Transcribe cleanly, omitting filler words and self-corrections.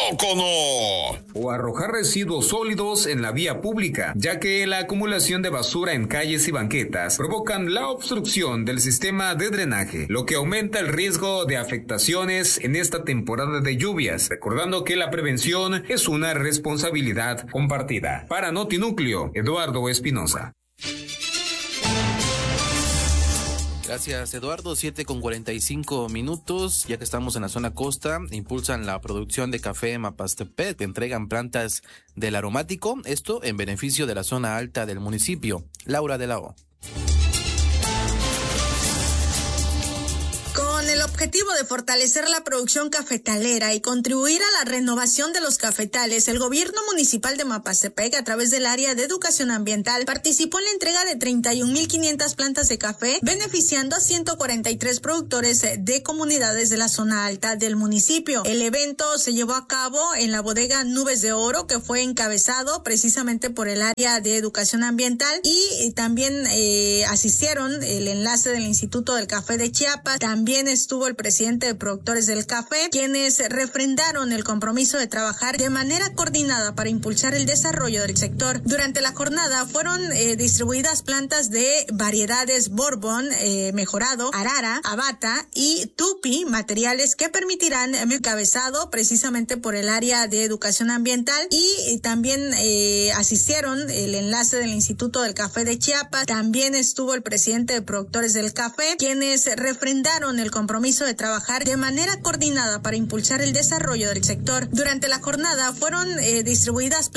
poco no. O arrojar residuos sólidos en la vía pública, ya que la acumulación de basura en calles y banquetas provocan la obstrucción del sistema de drenaje, lo que aumenta el riesgo de afectaciones en esta temporada de lluvias, recordando que la prevención es una responsabilidad compartida. Para Notinúcleo, Eduardo Espinosa. Gracias, Eduardo. 7:45, ya que estamos en la zona costa, impulsan la producción de café en Mapastepec, entregan plantas del aromático, esto en beneficio de la zona alta del municipio. Laura de la O. Con el objetivo de fortalecer la producción cafetalera y contribuir a la renovación de los cafetales, el gobierno municipal de Mapastepec, a través del área de educación ambiental, participó en la entrega de 31,500 plantas de café, beneficiando a 143 productores de comunidades de la zona alta del municipio. El evento se llevó a cabo en la bodega Nubes de Oro, que fue encabezado precisamente por el área de educación ambiental, y también asistieron el enlace del Instituto del Café de Chiapas. También estuvo el presidente de productores del café, quienes refrendaron el compromiso de trabajar de manera coordinada para impulsar el desarrollo del sector. Durante la jornada fueron distribuidas plantas de variedades Bourbon, Mejorado, Arara, Abata y Tupi, materiales que permitirán encabezado precisamente por el área de educación ambiental, y también asistieron el enlace del Instituto del Café de Chiapas. También estuvo el presidente de productores del café, quienes refrendaron el compromiso de trabajar de manera coordinada para impulsar el desarrollo del sector. Durante la jornada fueron distribuidas